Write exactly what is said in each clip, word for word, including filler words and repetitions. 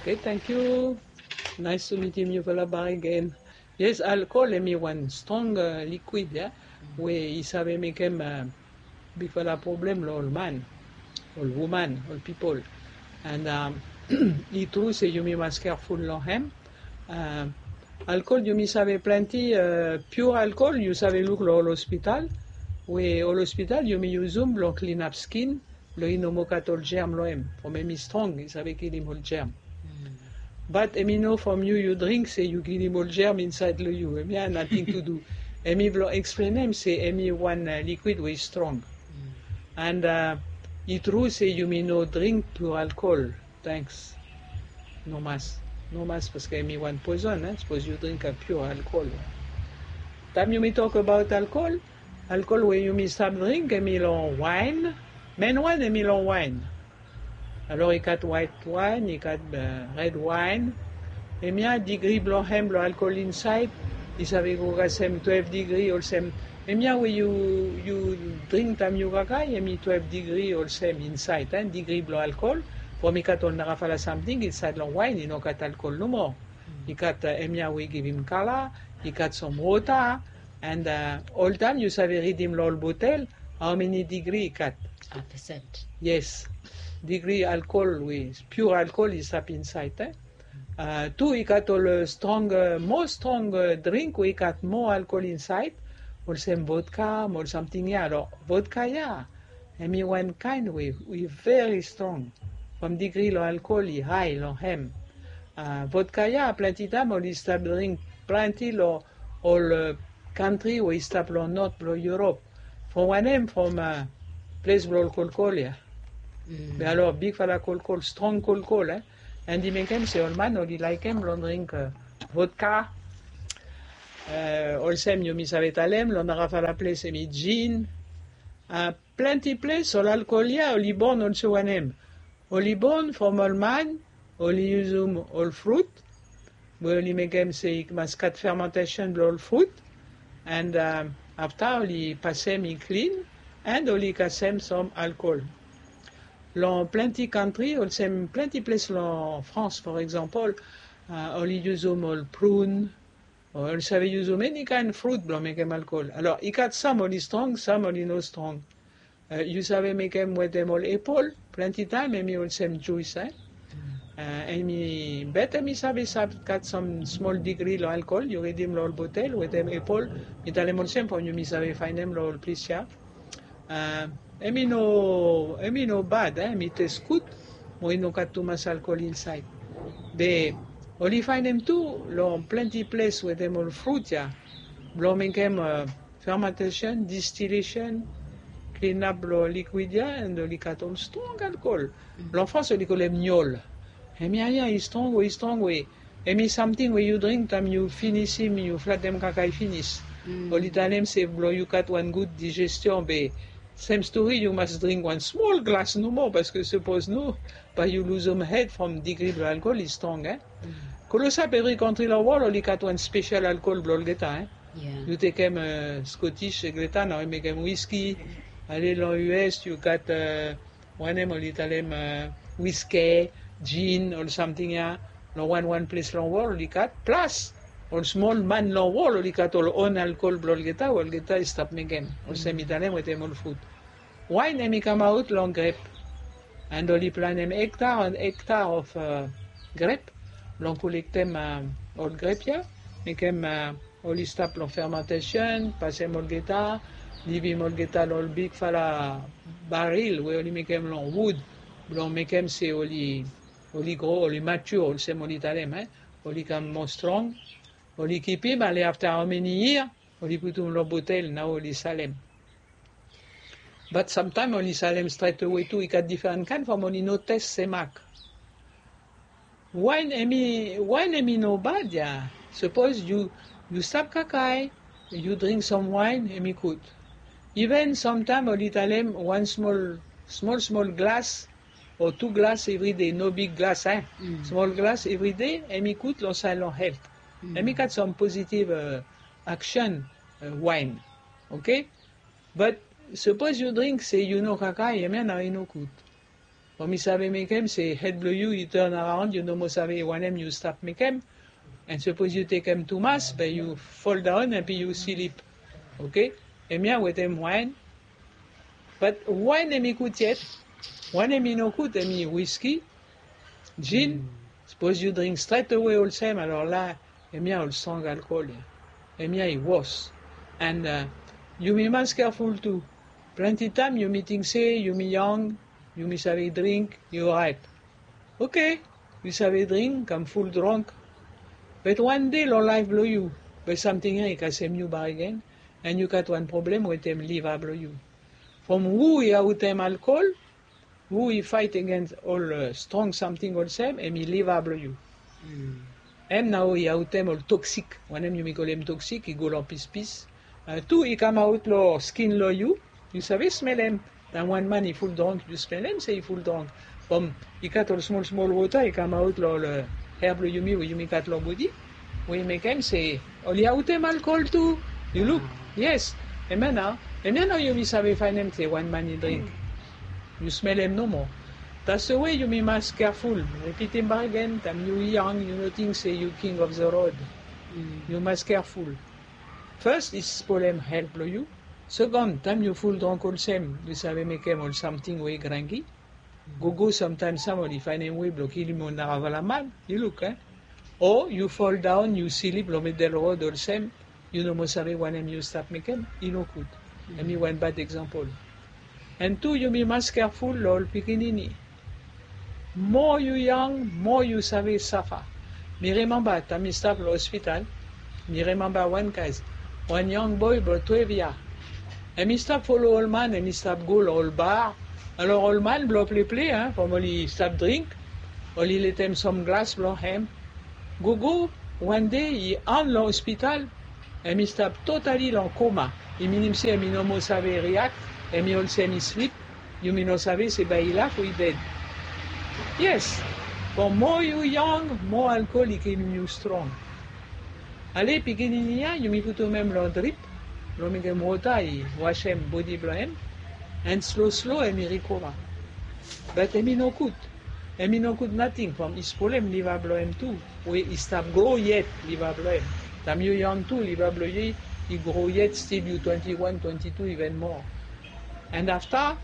Okay, thank you. Nice to meet you, Bar again. Yes, alcohol emi one strong uh, liquid, yeah? Mm. We isabe make him uh, big fella problem all man, all woman, all people. And um, it true say you must careful lo him. Uh, alcohol you sabe plenty uh, pure alcohol you sabe look lo hospital. We all hospital you use um lo clean up skin, lo inomocatol germ lo hem. From emi strong, isabe kill him all germ. But emi know from you you drink say you give him all germ inside the you. Emi have nothing to do. Emi vlo explain him say emi one uh, liquid way strong. Mm. And uh, it true say you may no drink pure alcohol. Thanks. No mas. No mas parce que emi one poison. Eh? Suppose you drink a pure alcohol. Time you may talk about alcohol. Alcohol when you may stop drink emi long wine. Men one emi long wine. Alors, il y a white wine, il y a uh, red wine. Et il y a degree blanc hem, blanc alcohol inside. Il savait qu'on a twelve degree or same. Et il y a when you, you drink tam you kaka, il y a twelve degree or same inside. Hein, degree blanc alcohol. Pour me kat on n'a pas something inside long wine, il n'y a pas alcohol no more. Il y a il y a we give him color, il y a some water. And uh, all time you savait read him all bottle. How many degree kat? A percent. Yes. Degree alcohol with pure alcohol is up inside. Eh? Uh, two, we got all strong, uh, more strong uh, drink, we got more alcohol inside. Or some vodka, or something, yeah. Alors, vodka, yeah. I mean, one kind we we very strong. From degree lo alcohol, is high lo hem. Uh, vodka, yeah, plenty time, or we stop drink plenty lo all uh, country, we stop lo not lo Europe. From one name, from uh, place lo alcohol, yeah. Mm. Mais alors, big fella cold cold, strong cold cold, eh? And the make say all man, or he like him, l'on drink uh, vodka. Uh, all same you miss avec alem, l'on a rafala place emi gin. Uh, plenty place, all alcohol, yeah, all born also one name. All born from all man, all use um, all fruit. We only make him say mascat fermentation, all fruit. And um, after, all he pass him clean, and all he casse him some alcohol. Dans plenty country, or some plenty place in France, for example, uh, only use all prune, or savez use many kind of fruit blanc make them alcohol. Alors, il y a some only strong, some only no strong. Uh, you savez make them with them all apple, plenty time, and me all same juice, eh? Uh, and me better me savez got some small degree of alcohol, you read them all bottle with them apple, it all them same for you me savez find them all please yeah. Uh, Emi no, emi no bad, eh? Emi taste good, mo no got too much alcohol inside. But only find them too, lo plenty place with them all fruit, yeah. Lo make them uh, fermentation, distillation, clean up lo liquid, yeah, and lo got all strong alcohol. Mm-hmm. Lo France, lo call them nyol. Emi aya is strong, we strong, we. Emi something where you drink, time you finish him, you flat them kaka finish. Mm-hmm. All Italian say, lo you got one good digestion, but same story, you must drink one small glass no more, parce que suppose no, but you lose some head from degree of alcohol is strong, eh? Colossa mm. every country in the world only got one special alcohol blood geta, eh? Yeah. You take him uh, Scottish geta, now you make him whiskey. Allez dans U S, you got uh, one name only tell him uh, whiskey, gin or something, yeah. No one one place in the world only got plus. Or small man in the world only got all own alcohol blood geta, well geta is stop making. Or same Italian with them all food. Wine emi come out long grape, and only plant them hectare and hectare of uh, grape. Long collect them uh, all grape yeah, make them uh, only stop long fermentation, pass them all geta, leave him all geta all big fala barrel. We only make them long wood, long make them say only only grow, only mature, all same only Italian, eh? Only come more strong, only keep him. And after how many years, only put him long bottle now only Salem. But sometimes only Salem straight away too, it got different kind from only no test semak. Wine emi, wine emi no bad, yeah. Suppose you, you stop kakai, you drink some wine, emi good. Even sometimes only Salem, one small, small, small glass, or two glass every day, no big glass, eh? Mm. Small glass every day, emi good, long silent health. Mm. Emi got some positive uh, action, uh, wine, okay? But suppose you drink, say you know kaka, you may not know good. For me save make him say head blow you, you turn around, you no more save one him, you stop make him. And suppose you take him to mass, but you fall down and you sleep. Okay? Et bien, with him wine. But wine emi coûte yet. Wine emi no coûte, emi whiskey, gin. Mm. Suppose you drink straight away all same, alors là, emi all strong alcohol. Emi is worse. And uh, you be must careful too. Plenty time you meeting say, you me young, you me save drink, you right. Okay, you save drink, come full drunk. But one day, your life blow you. But something else can same you back again. And you got one problem with them liver blow you. From who he out them alcohol, who he fight against all uh, strong something all same, and he liver blow you. Mm. And now he out them all toxic. One of you me call him toxic, he go on piece piece. Uh, two, he come out lo skin lo you. You savez smell him. Then one man he full drunk, you smell him, say he full drunk. From he got all small small water, he come out lo le hair blow you me, where you make at lo body. We make him say, oh, he out them alcohol too. You look, yes. And now, and now you may save find him say one man he drink. You smell him no more. That's the way you may must careful. Repeat him back again. Time you young, you know things say you king of the road. Mm. You must careful. First, it's problem help you. Second, time you full drunk all same, you save make him all something way grangy. Go go sometimes somebody find him way block him on the man. You look, eh? Or you fall down, you sleep, lo middle road all same. You know most of when you stop making, you know good. Mm-hmm. And me one bad example. And two, you be must careful, lol, pikinini. More you young, more you save suffer. Me remember, time me stop the hospital, me remember one case. One young boy brought twelve years. And me stop follow old man, and me stop go all bar. Alors old man blow play play, hein, from only stop drink, only let him some glass blow him. Go go, one day he on the hospital, and me stop totally in coma. He minim say me no more save react, and me also me sleep. You me no save c'est by he laugh or he dead. Yes, for more you young, more alcohol he can you strong. Allez, pikininiya, you me put même le drip, lo me get water, he wash him body blow him, and slow slow and me recover. But he me no good. He me no good nothing from his problem liver blow him too. We he stop grow yet liver blow him. Tam you young too liver blow you, he grow yet still you twenty-one, twenty-two even more. And after,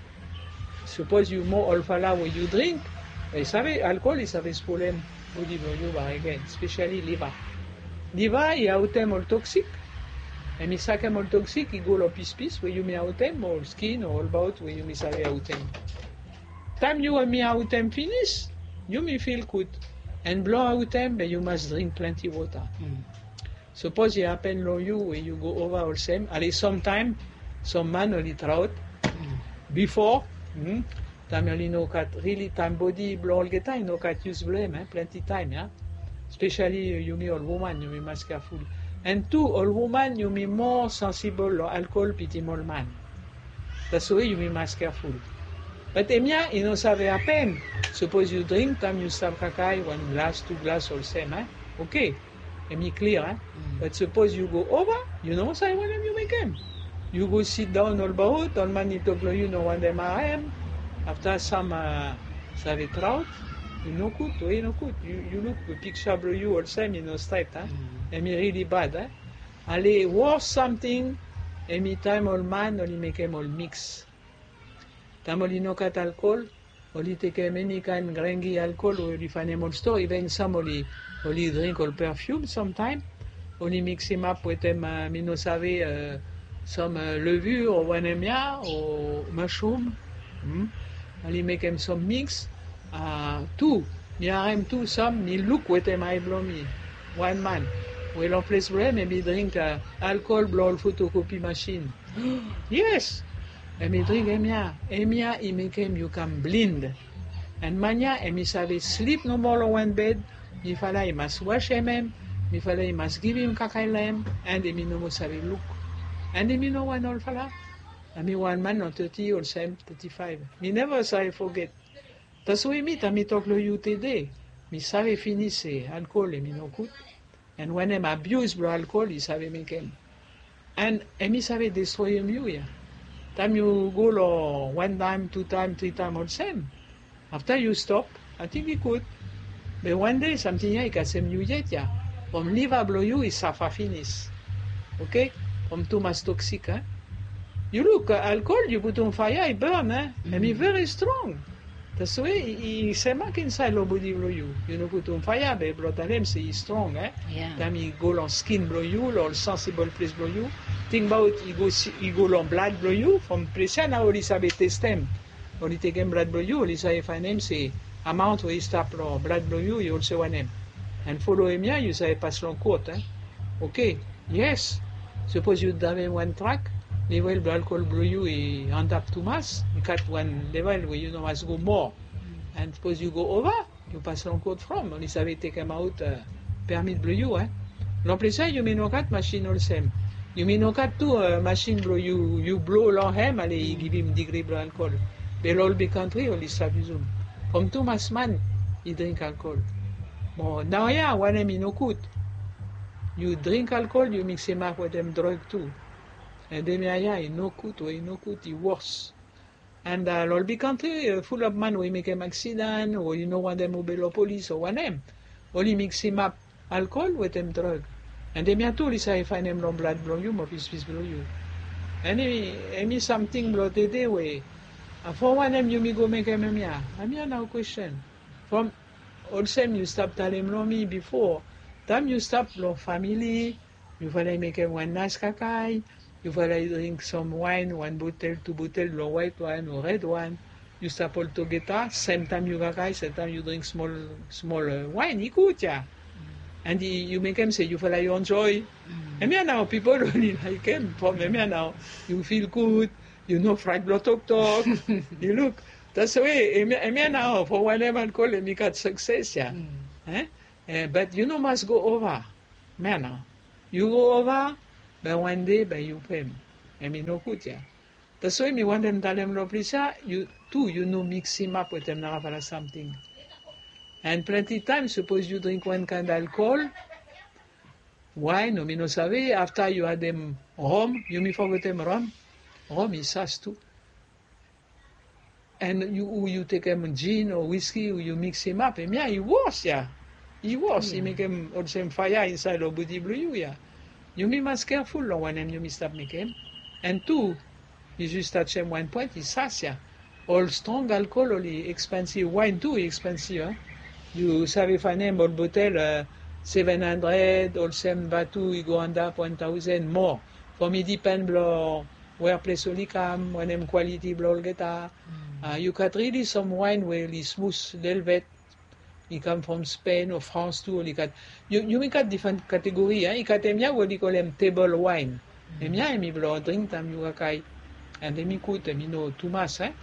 suppose you more alphala where you drink, you savez alcohol is a problem body blow you again, especially liver. Liver he out them all toxic. And me sack him all toxic, he go up piece piece where you may out them all skin or all about where you may save out them. Time you and me out them finish, you may feel good. And blow out them, but you must drink plenty water. Mm. Suppose it happen low you where you go over all same. At least sometime, some man only trout. Mm. Before, mm, time only no cat really time body blow all the time, no cat use blame, eh, plenty time, yeah. Especially uh, you me all woman, you me must careful. And two, all woman you me more sensible to alcohol pity more man. That's why you me must careful. But Emia, you know, save a pen. Suppose you drink, time you start kakai, one glass, two glass, all same, eh? Okay. Emi clear, eh? Mm. But suppose you go over, you know, say when you make him. You go sit down all about, all man you talk to you know when them are him. After some uh, save trout, you know good, you know good. You, you look the picture blow you all same, you know straight, eh? Mm. Emi really bad, eh? Allez, worse something, emi time all man, only make him all mix. Tam only no cat alcohol, only take many kind grangy alcohol, or you find him all store, even some only, only drink all perfume sometime, only mix him up with them, uh, me no save, uh, some uh, levure or wanemia or mushroom, mm? Only make him some mix, uh, two, me are him two, some, me look with him I blow me, one man, well on place blame, maybe drink uh, alcohol blow photocopy machine. Yes! And me drink emia, emia, he make him you can blind. And mania, and me save sleep no more on one bed. Me fala he must wash him, me fala he must give him kakai lamb, and me no more save look. And me no one all fala. And me one man on thirty or same thirty-five. Me never say forget. That's why me, me talk to you today. Me save finish say alcohol, me no good. And when him abuse bro alcohol, he save make him. And me save destroy him you, yeah. Time you go lo one time, two time, three time all same. After you stop, I think we could. But one day, something I got some new yet, yeah. From liver blow you is safa finis. Okay? From too much toxic, eh? You look, uh, alcohol, you put on fire, it burn, eh? Mm. And it's very strong. That's the way he say mark inside the body blow you. You know, put on fire, but blood alem say it's strong, eh? Yeah. Then he go on skin blow you, or sensible place blow you. Think about he go he go on blood blow you. From pressure now, he sabe test them. When he take him blood blow you, he say find him say amount where he stop blood blow you, you also want him. And follow him here, you say pass long court, eh? Okay, yes. Suppose you have one track. Level the alcohol blow you is end up too much. You cut one level where you know must go more. Mm. And suppose you go over, you pass long code from. Only savez take them out uh, permit blow you. Eh? L'emplissage you may no cut machine all same. You may no cut two uh, machine blow you you blow long him and mm. give him degree blow alcohol. But all big country only stop you zoom. From too much man, he drink alcohol. Bon, now yeah, one him no good. You drink alcohol, you mix him up with them drug too. And then yeah, he no good, or he no good, he worse. And uh, all big country uh, full of man, we make him accident, or you know one them obey police or one them. Only mix him up alcohol with them drug. And then yeah, too, he say find him long blood blow you, more piece piece blow you. And he, he something blow today way. And for one them you me go make him yeah. I mean now question. From all same you stop telling me before. Time you stop long family, you follow make him one nice kakai. You follow drink some wine, one bottle, two bottles, no white wine or red wine. You stop all together. Same time you kakai, same time you drink small small uh, wine. He good, yeah. Mm. And he, you make him say you follow you enjoy. Mm. And me now people really like him. For me now you feel good. You know, fried blood talk talk. You look. That's the way. And me now for whatever call me got success, yeah. Mm. Eh? Uh, but you know must go over. Me now, you go over. But one day, but you pay me. I mean, no good, yeah. That's why me want them tell them, no, please, you too, you know, mix him up with them now for something. And plenty times, suppose you drink one kind of alcohol, wine, no, me no save, after you had them rum, you me forget them rum, rum is sass too. And you you take them gin or whiskey, or you mix him up, and yeah, he was, yeah. He was, yeah. He make him all same fire inside the body blue, you, yeah. You be must careful when you me stop making. And two, you just touch him one point, is sasia. All strong alcohol, only expensive wine too expensive. Huh? You save find him all bottle uh, seven hundred, all same batu, you go under one thousand more. For me depend blow where place only come, when him quality blow get mm. uh, you got really some wine where it's smooth velvet. He come from Spain or France too. He got you. You make a different category. Eh? He got them. Yeah, what they call them table wine. Them yeah, me blow drink them you kai, and them could them you know too much. Eh?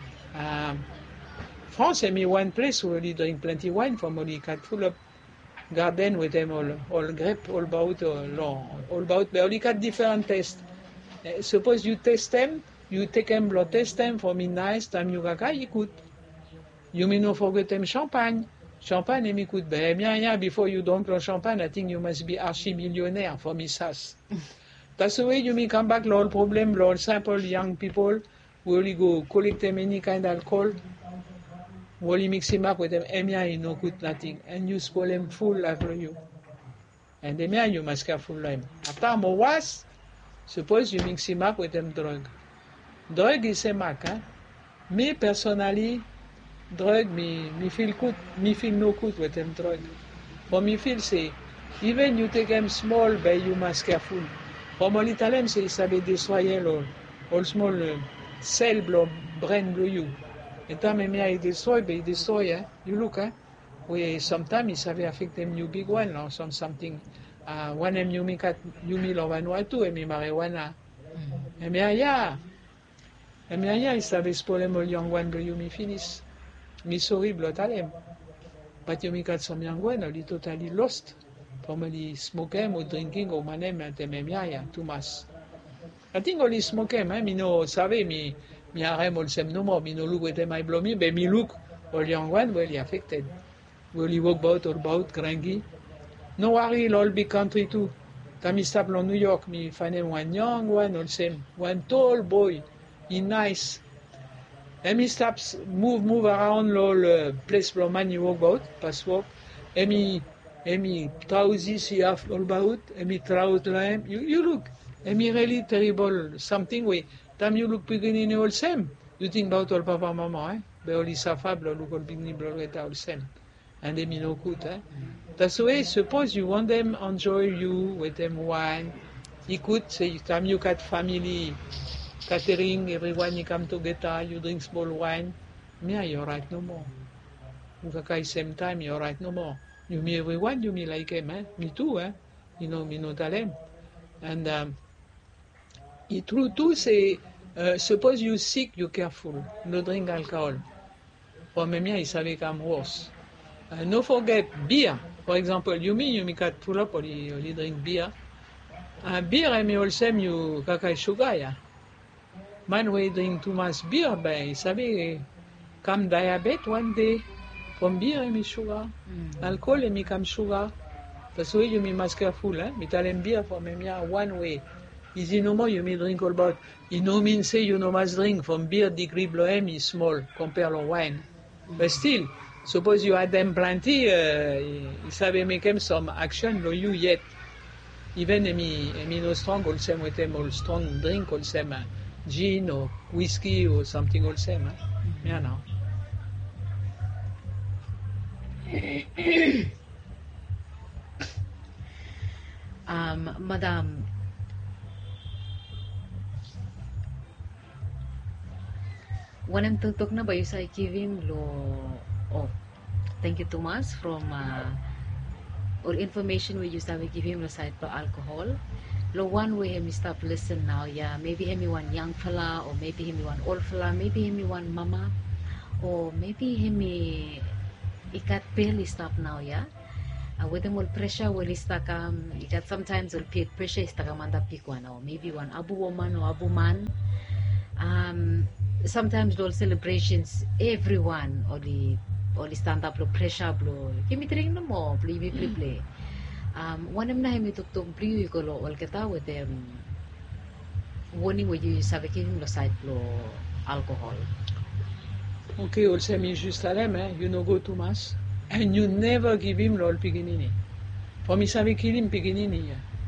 Um, France me one place where they drink plenty wine from only got full of garden with them all all grape all about all, all about. But only got different taste. Uh, suppose you taste them, you take them blow taste them for me nice. Them you kai you could. You may not forget them champagne. Champagne, and me could be. Yeah, before you drink the champagne, I think you must be archi-millionaire for me, sas. That's the way you may come back, all problem, all simple young people who only go collect them any kind of alcohol, who only mix him up with them, and yeah, you know good nothing, and you spoil them full after you. And then yeah, you must careful them. After more was, suppose you mix him up with them drug. Drug is a mark, huh? Me personally, drug, me, me feel good, me feel no good with them drug. For me feel say, even you take them small, but you must careful. For my little them say, ça va destroyer all, all small uh, cell blow, brain blow you. And time me I destroy, but it destroy, eh? You look, eh? We sometimes it affect them you big one or some something. Uh, one them you make at you me love and one two, and me marijuana. And me yeah. And me yeah, it savait spoil them all young one, but you me finish. Me sorry, blood alem. But you make some young one, only totally lost. Probably smoking or drinking or my name at the memia, too much. I think only smoking, eh? Me no save me, me harem all same no more. Me no look with them I blow me, but me look all young one well affected. We only walk about or about cranky. No worry, all big country too. Time me stop on New York, me find one young one all same, one tall boy, he nice. Emi stops, move, move around all place blow man you walk out, pass walk. Emi, emi trousi si half all about. Emi trout lamb. You, you look. Emi really terrible. Something we. Tam you look beginning all same. You think about all papa mama, eh? Be all is affable, look all beginning blow all same. And emi no good, eh? That's the way. Suppose you want them enjoy you with them wine. You could say time you got family. Catering, everyone you come together, you drink small wine. Me, you're right no more. You can same time, you're right no more. You me everyone, you me like him, eh? Me too, eh? You know, me no talent. And um, it true too, say, uh, suppose you sick, you careful. No drink alcohol. For me, I savait come worse. Uh, no forget beer. For example, you me, you me got pull up or you, you drink beer. Uh, beer, I me also you kakai sugar, yeah. Man we drink too much beer, ben, you savez, come diabetes one day, from beer, me sugar, mm. Alcohol, me come sugar. That's why you me must careful, eh? Me tell them beer for me, one way. Easy no more, you me drink all about. You know mean say you no must drink from beer degree below M is small compared to wine. Mm. But still, suppose you had them plenty, uh, you savez make them some action, no you yet. Even me, me no strong, all same with them, all strong drink, all same. Uh, gin or whiskey or something all same, eh? Yeah, no. um, Madam, wanang tutok na ba yung sa Kevin lo? Oh, thank you Thomas from uh, or information we used to give him lo side for alcohol. Lo one way him stop listen now, yeah. Maybe him one young fella, or maybe him one old fella, maybe him one mama, or maybe him ikat barely stop now, yeah. Uh, with him will pressure will stuck um ikat sometimes will peer pressure stuck amanda pick one, or maybe one abu woman or abu man. Um sometimes those celebrations everyone or the or the stand up lo pressure blow. Kimi tring no more, play play play play. Um, one of them tuktok brio ko lo wal kita with them warning when you sabe que lo side lo alcohol. Okay, also me just tell him, eh? You no go to mass and you never give him lo piginini. For me sabe que him piginini.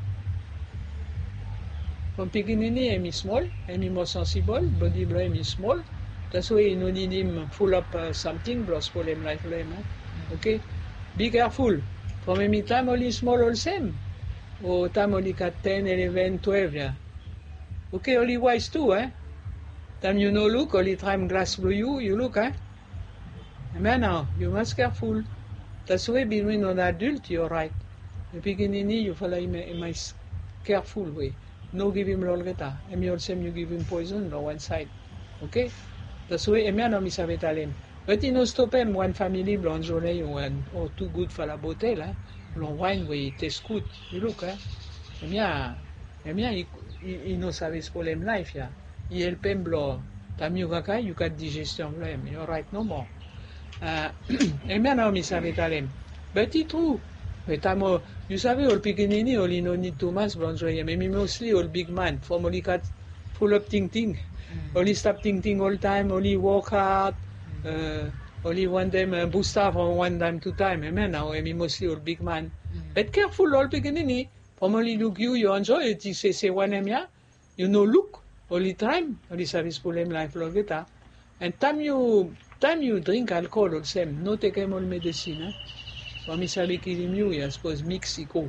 From piginini emi small, emi more sensible, body blow emi small. That's why you no need him full up uh, something, blows for him like him. Eh? Okay, be careful. From any time only small all same. Or time only got ten, eleven, twelve, yeah. Okay, only wise too, eh? Time you no look, only time glass blue you, you look, eh? Man now, you must careful. That's why between an adult, you're right. The beginning you follow him in my careful way. No give him lolgeta. And you also you give him poison on one side. Okay? That's why I'm not misavet him. But you know, stop him one family blanc journée one or too good for la bottle, eh? Long wine we taste good. You look, eh? Eh bien, eh bien, il no service for him life, yeah. Il help him blow. Tam you kaka, you got digestion blame. You're right no more. Uh, eh bien, now me savait him. But it's true. But I'm, you savez, all piginini, all no need too much blanc journée. Maybe mostly all big man. From only got full up ting ting. Only stop ting ting all time. Only work hard. Uh, only one time uh, booster from one time to time. I mean, now I'm mostly all big man. Mm. But careful all beginning. From only look you, you enjoy it. You say, say one em ya. You know look. Only time. Only service problem life logeta. And time you time you drink alcohol all same. No take him all medicine. Eh? For me, sabi kilim you. I suppose Mexico.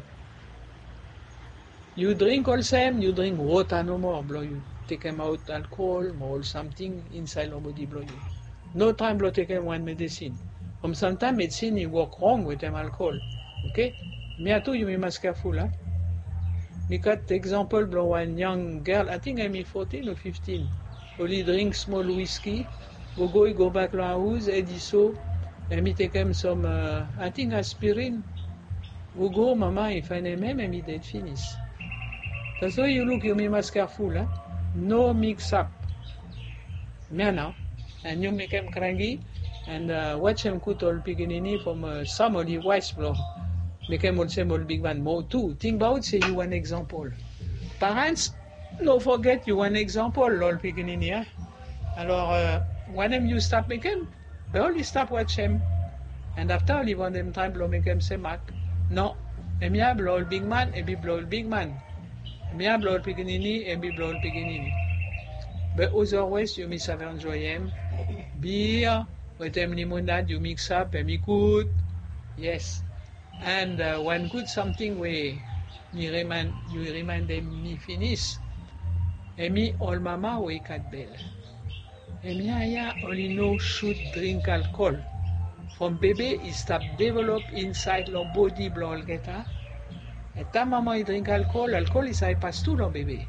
You drink all same. You drink water no more. Blow you. Take him out alcohol or something inside your body. Blow you. No time to take one medicine. From sometimes medicine you work wrong with them alcohol. Okay? Me ato you be must careful, huh? Me got example blow one young girl, I think I'm fourteen or fifteen. Only drink small whiskey, go go go back to house, ediso, and me take him some uh, I think aspirin. Go go mama if I name him and me dead finish. That's why you look you be must careful, huh? No mix up. Me now. And you make him cranky and uh, watch him cut all piginini from uh, some of the wise blow. Make him also all big one more too. Think about say you one example. Parents, no forget you one example all piginini. Eh? Alors, uh, when them you stop make him, but only stop watch him. And after only one them time blow make him say Mac. No. E mi a blow big man, e be blow big man. E mi a blow piginini, e be blow piginini. But otherwise you mi save enjoy him. Beer, with them limonade you mix up, and me good. Yes. And uh, when good something we me remind you remind them me finish. E mi all mama we cat bell. E mi aya only no should drink alcohol. From baby it start develop inside leur body blanc geta. Et ta maman il drink alcohol, alcohol il passe tout leur bébé.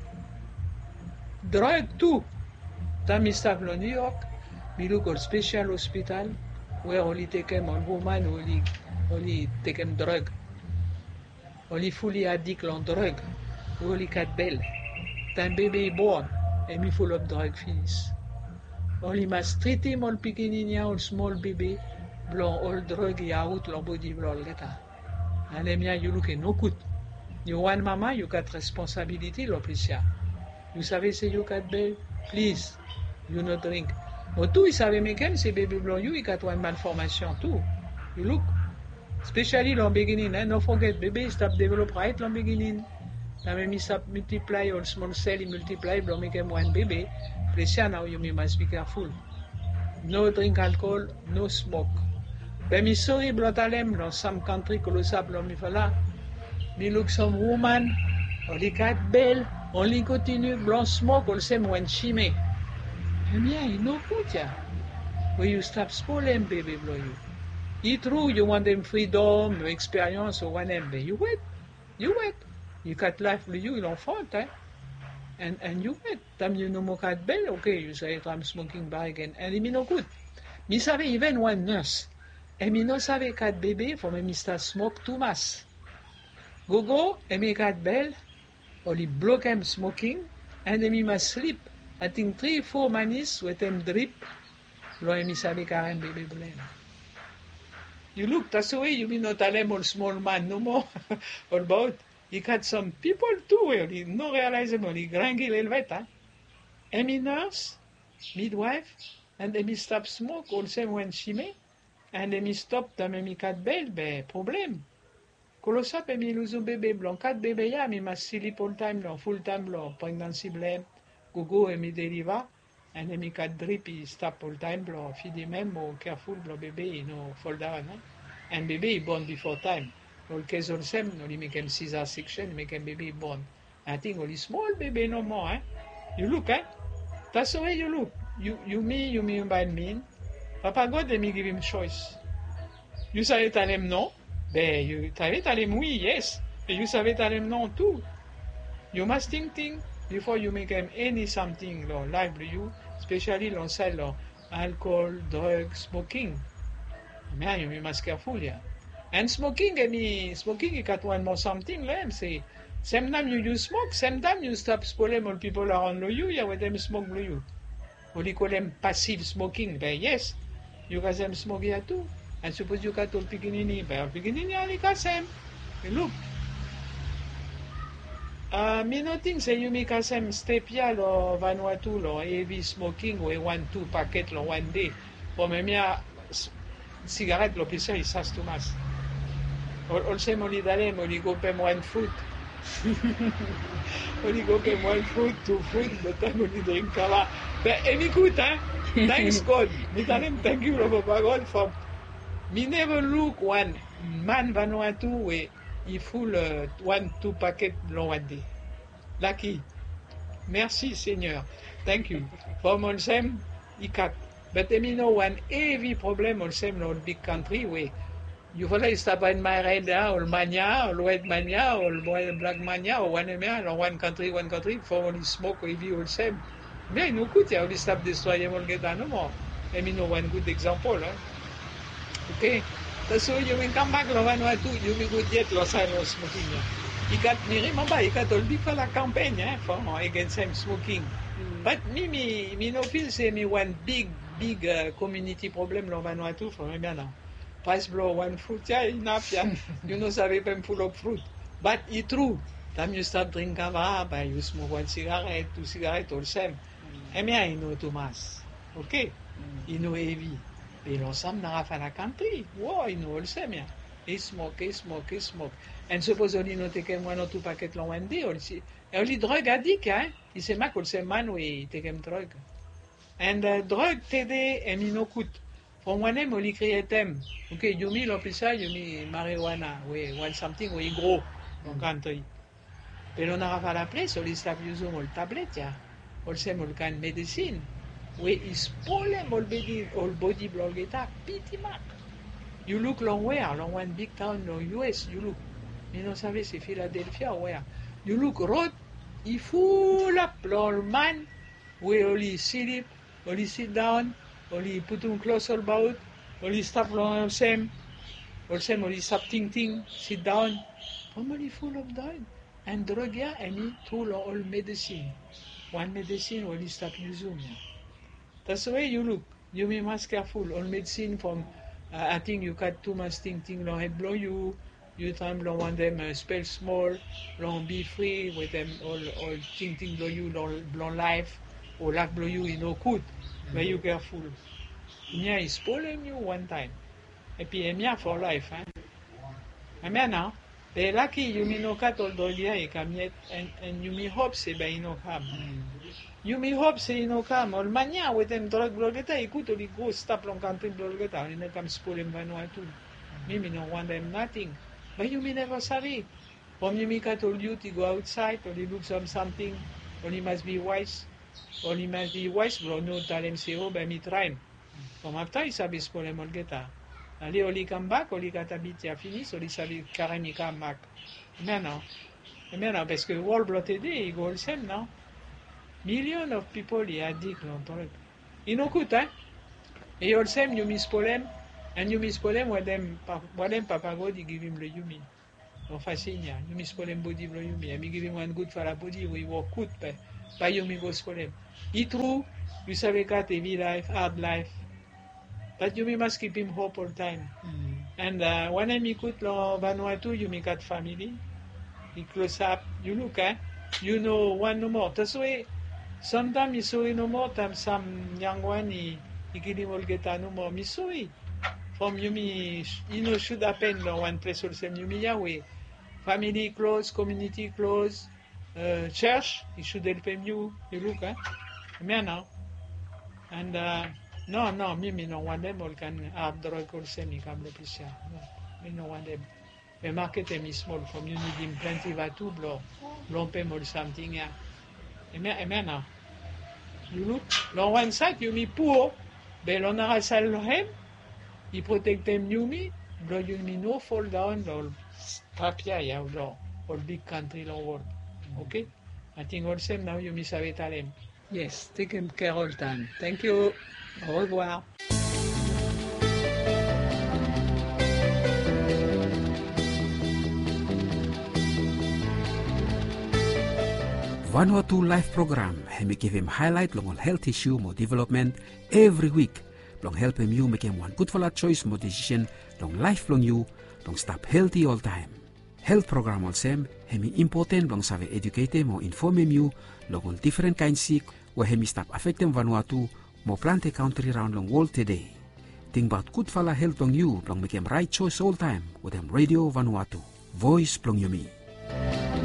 Drug tout. Ta mi start lo New York, mi look at special hospital where only take him on woman only only take him drug. Only fully addict on drug. Only cat bell. Ta baby born and mi full of drug finish. Only must treat him all pequeninia all small baby. Blanc all drug y out leur body blanc geta. And mia you look no good. You one mama you got responsibility l'officia. You savez c'est you cat bell, please. You no drink. But tout, you savez make him c'est baby blanc you, you got one malformation too. You look. Especially long beginning, eh? Don't forget, baby stop develop right long beginning. Now maybe stop multiply all small cell multiply, blanc make him one baby. Please now you must be careful. No drink alcohol, no smoke. Ben mi sorry blotalem dans some country colossable mi fala. Mi look some woman, only cat bell, only continue blanc smoke, all same when chime. Eh bien, you no good ya. When you stop spoiling baby blow you. It's true you want them freedom, experience or whatever. You wait, you wait. You got life for you, l'enfant, eh? And and you wait. Tam you no more cat bell, okay, you say I'm smoking bar again. And it me no good. Mi save even one nurse. E mi no save cat baby for me start smoke too much. Go go, e mi cat bell, only block him smoking, and e mi must sleep. I think three, four minutes with him drip, lo e mi save karen baby blame. You look, that's the way you mean not tell all small man no more. All about, he got some people too, really, no realizable, he grangil elveta. E mi nurse, midwife, and e mi stop smoke all same when she may. And mi stop ta mi cat bell, be problem. Kolosap e mi luzo bébé blanc, cat bébé ya mi mas sleep all time long, full time long, pregnancy blame, gogo e mi deliver, and mi cat drip he stop all time long, feed him more careful blanc bébé, you know, fall down, eh? And baby he born before time. All case all same, only make him Caesar section, make him baby born. I think only small baby no more, eh? You look, eh? That's the way you look. You you me, you me by mean. Papa God let me give him choice. You savais tell him no? Ben, you savais tell him oui, yes. And you savais tell him no too. You must think think before you make him any something lo life you, especially on side lo alcohol, drugs, smoking. Man, you must careful yeah. And smoking, I mean, smoking you got one more something let say. Same time you use smoke, same time you stop spoiling all people around you, yeah, with them smoke you. We call them passive smoking, ben yes. You got them smoke here too. And suppose you got all piginini, ben piginini only got them. Look. Uh, me nothing say you make some step here lo Vanuatu lo heavy smoking we one two packet lo one day. For me mia cigarette lo pisa is has too much. Also only dalem only go pay one food. Only go pay one food, two food, but time only drink kava. But any good, eh? Thanks God. Me tell him thank you Papa God for me never look one man Vanuatu we he full uh, one two packet long one day. Lucky. Merci Seigneur. Thank you. For all same he cut. But I mean no one heavy problem all same no big country we you follow stop in my red or mania or white mania or black mania or one area or one country one country for only smoke heavy all same. Mais no good ya only stop destroy all get no more. I mean no one good example, eh? Okay. So you will come back lo Vanuatu, you will go get lo sign of smoking. You got me remember you got all big for la campaign, eh, for against him smoking. Mm. But me me me no feel say me one big big uh, community problem lo Vanuatu for me now. Price blow one fruit, yeah, enough, yeah. You know savez pas full of fruit. But it's true. Time you start drinking kava, you smoke one cigarette, two cigarettes all same. I mean I know too much. Okay. ino heavy. Pero sam nakafala country. Wow, ino olsem ya. E smoke, e smoke, e smoke. And suppose only no take one or two packet long one day. Also, only drug addict, eh? Ise mak olsem man we take him drug. And uh, drug tede emino kut. From one em only create them. Okay, you me l'opisa, you me marijuana. We want something we grow in country. Pero nakafala place, only stop using all tablet ya. Olsem all can medicine. We is polem all body all body blogeta pity mak. You look long where, long one big town in U S, you look. You know, savez, c'est Philadelphia where. You look road, he full up long man, we only sleep, only sit down, only put on clothes all about, only stop long all same, all same only stop ting ting, sit down. Family full of dying. And drug ya, I mean, two all medicine. One medicine only stop using. That's the way you look. You be must careful. All medicine from, uh, I think you got too much thing, thing, long head blow you. You time long want them uh, spell small, long be free with them all, all thing, thing blow you, long, long life, or lack blow you, you know, good. Mm-hmm. But you careful. Mia is pulling you one time. Et puis, mia for life, hein. I mean, now, they lucky you me no cat all the year, you come yet, and, and you me hope say, but you no come. You me hope say, you no come. All mania with them drug blogeta, you could only go stop long country blogeta, and you come spoil him Vanuatu. Me, me no want them nothing. But you may never savvy. From you make told you to go outside, or you look some something, or you must be wise, or you must be wise, bro, no tell him say, oh, by me try. From after you sabi spoil him all geta. Ali only come back, only katabit ya finish, only sabi carrément come back. Mais non. Mais non, parce que world blood day, go all same now. Million of people are addicted on drug. You know good, eh? Et all same you miss polem, and you miss polem when them when them papa God give him the yumi. No fascina, you miss polem body blow yumi. I me give him one good for a body, we work good, but by yumi goes polem. It true, you savez got heavy life, hard life. But you must keep him hope all time. Mm. And uh, when I meet Vanuatu, you make got family. He close up. You look, eh? You know one no more. That's why sometimes you saw no more. Time some young one he he give him all get no more. Me saw it. From you me, you know should happen no one place or same you me Yahweh. Family close, community close, uh, church. He should help him you. You look, eh? Me now. And. Uh, No, no, me, me no want them all can have drug or semi-cable official. No, me no want them. The market is small, from you need him plenty of two blow, long pay or something, yeah. And me, and me now. You look, on one side, you me poor, but on the other side, him, he protect them, you me, blow you me no fall down, all papia, yeah, all big country, all world. Okay? I think all same now, you me save it him. Yes, take him care all time. Thank you. Au revoir. Vanuatu Life Program, hemi give him highlight long on health issue mo development every week. Long help him you make him one good for la choice mo decision long life long you long stop healthy all time. Health program also hemi important long save educate mo inform him you long on different kind sick where hemi stop affect them Vanuatu mo plante country round long world today. Think about good fala health long you long make him right choice all time with them Radio Vanuatu. Voice plong yumi.